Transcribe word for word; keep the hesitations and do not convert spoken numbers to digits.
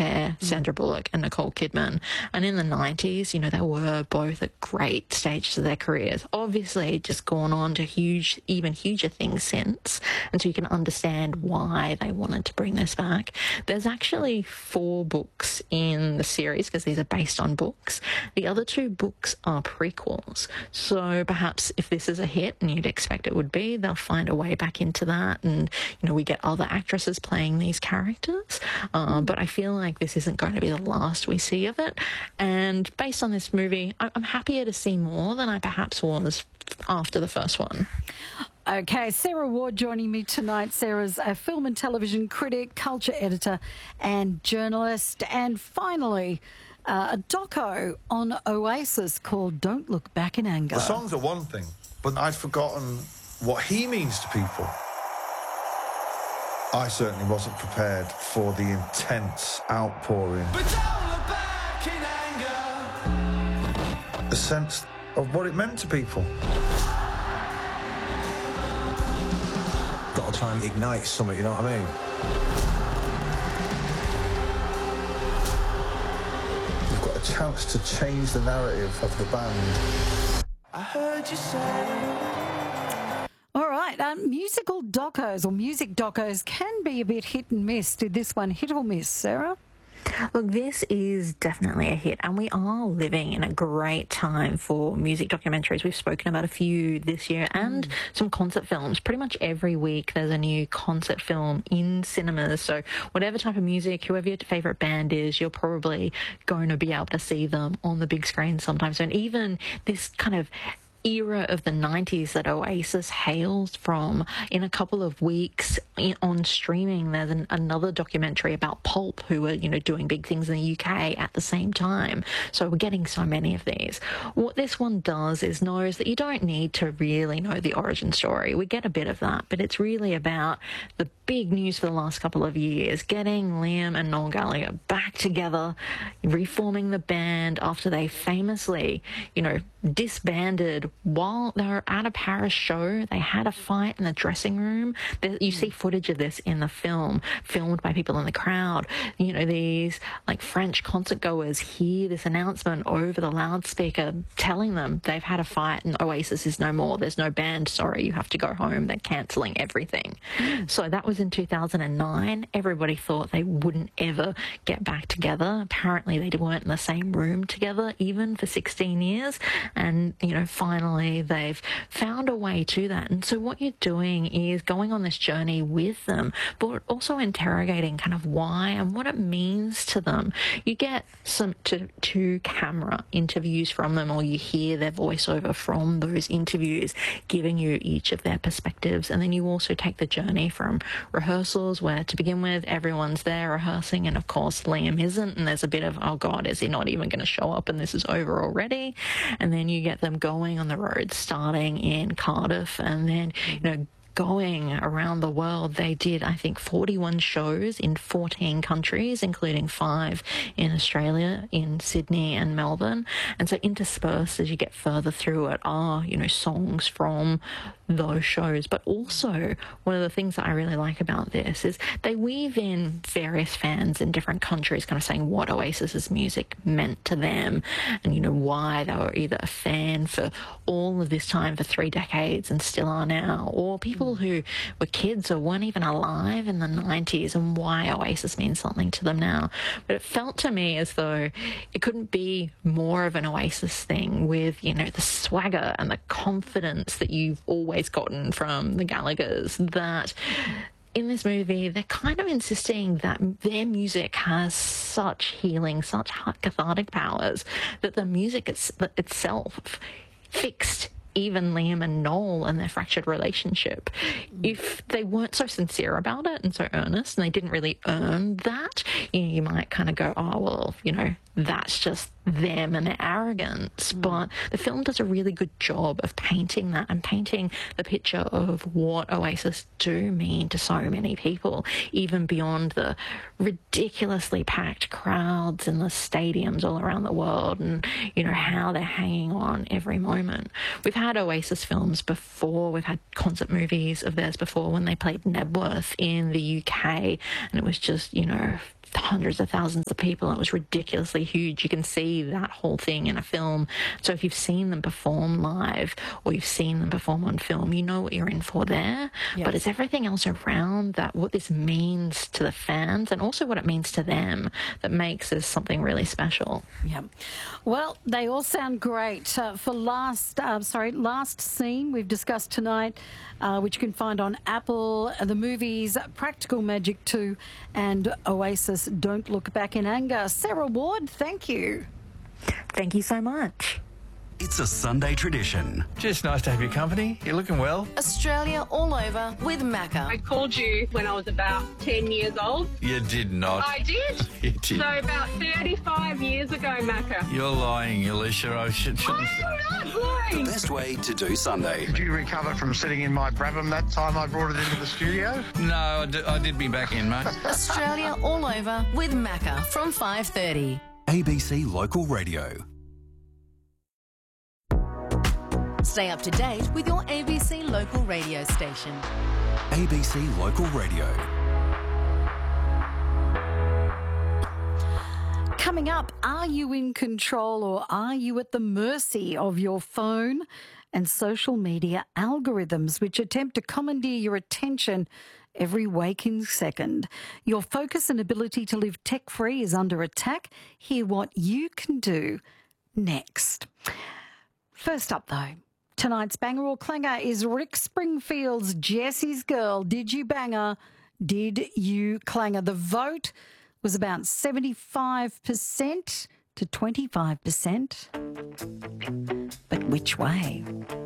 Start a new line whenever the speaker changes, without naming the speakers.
pair, Sandra Bullock and Nicole Kidman. And in the nineties, you know, they were both at great stages of their careers. Obviously, just gone on to huge, even huger things since. And so you can understand why they wanted to bring this back. There's actually four books in the series because these are based on books. The other two books are prequels. So perhaps if this is a hit, and you'd expect it would be, they'll find a way back into that. And, you know, we get other actresses playing these characters. Uh, but I feel like this isn't going to be the last we see of it. And based on this movie, I'm happier to see more than I perhaps was after the first one.
Okay, Sarah Ward joining me tonight. Sarah's a film and television critic, culture editor and journalist. And finally, uh, a doco on Oasis called Don't Look Back in Anger.
The songs are one thing, but I'd forgotten what he means to people. I certainly wasn't prepared for the intense outpouring. But don't look back in anger. A sense of what it meant to people.
Got to try and ignite something, you know what I mean?
You've got a chance to change the narrative of the band.
I heard you say...
All right, um, musical docos or music docos can be a bit hit and miss. Did this one hit or miss, Sarah?
Look, this is definitely a hit, and we are living in a great time for music documentaries. We've spoken about a few this year, and mm. some concert films. Pretty much every week there's a new concert film in cinemas. So whatever type of music, whoever your favourite band is, you're probably going to be able to see them on the big screen sometimes. And even this kind of era of the nineties that Oasis hails from, in a couple of weeks in, on streaming, there's an, another documentary about Pulp, who are, you know, doing big things in the U K at the same time. So we're getting so many of these. What this one does is knows that you don't need to really know the origin story. We get a bit of that, but it's really about the big news for the last couple of years, getting Liam and Noel Gallagher back together, reforming the band after they famously, you know, disbanded while they were at a Paris show. They had a fight in the dressing room. You see footage of this in the film, filmed by people in the crowd. You know, these like French concert goers hear this announcement over the loudspeaker telling them they've had a fight and Oasis is no more. There's no band. Sorry, you have to go home. They're cancelling everything. So that was in two thousand nine. Everybody thought they wouldn't ever get back together. Apparently they weren't in the same room together even for sixteen years. And, you know, finally they've found a way to that. And so what you're doing is going on this journey with them, but also interrogating kind of why and what it means to them. You get some to, to camera interviews from them, or you hear their voiceover from those interviews, giving you each of their perspectives. And then you also take the journey from rehearsals, where to begin with, everyone's there rehearsing, and of course Liam isn't, and there's a bit of, oh God, is he not even going to show up and this is over already? And then you get them going on the road, starting in Cardiff, and then, you know, going around the world. They did, I think, forty-one shows in fourteen countries, including five in Australia, in Sydney and Melbourne. And so interspersed as you get further through it are, you know, songs from those shows. But also, one of the things that I really like about this is they weave in various fans in different countries kind of saying what Oasis's music meant to them, and, you know, why they were either a fan for all of this time, for three decades, and still are now, or people who were kids or weren't even alive in the nineties, and why Oasis means something to them now. But it felt to me as though it couldn't be more of an Oasis thing, with, you know, the swagger and the confidence that you've always gotten from the Gallaghers, that in this movie, they're kind of insisting that their music has such healing, such cathartic powers, that the music it's, itself fixed even Liam and Noel and their fractured relationship. If they weren't so sincere about it and so earnest, and they didn't really earn that, you know, you might kind of go, oh, well, you know, that's just them and their arrogance. Mm. But the film does a really good job of painting that, and painting the picture of what Oasis do mean to so many people, even beyond the ridiculously packed crowds in the stadiums all around the world, and, you know, how they're hanging on every moment. We've had Oasis films before. We've had concert movies of theirs before, when they played Nebworth in the U K, and it was just, you know, hundreds of thousands of people. It was ridiculously huge. You can see that whole thing in a film. So if you've seen them perform live or you've seen them perform on film, you know what you're in for there.
Yes.
But it's everything else around that, what this means to the fans and also what it means to them, that makes this something really special.
Yeah. Well, they all sound great. Uh, for last, uh, sorry, Last Scene, we've discussed tonight, uh, which you can find on Apple, uh, the movies Practical Magic two and Oasis Don't Look Back in Anger. Sarah Ward, thank you.
Thank you so much.
It's a Sunday tradition.
Just nice to have your company. You're looking well.
Australia all over with Macca.
I called you when I was about ten years old.
You did not.
I did.
You did.
So about thirty-five years ago, Macca.
You're lying, Alicia. I should, shouldn't say.
I'm not lying.
Best way to do Sunday.
Did you recover from sitting in my Brabham that time I brought it into the studio?
No, I did, I did be back in, mate.
Australia all over with Macca from five thirty.
A B C Local Radio.
Stay up to date with your A B C local radio station.
A B C Local Radio.
Coming up, are you in control or are you at the mercy of your phone and social media algorithms which attempt to commandeer your attention every waking second? Your focus and ability to live tech-free is under attack. Hear what you can do next. First up, though, tonight's banger or clanger is Rick Springfield's Jesse's Girl. Did you bang her? Did you clanger? The vote was about seventy-five percent to twenty-five percent. But which way?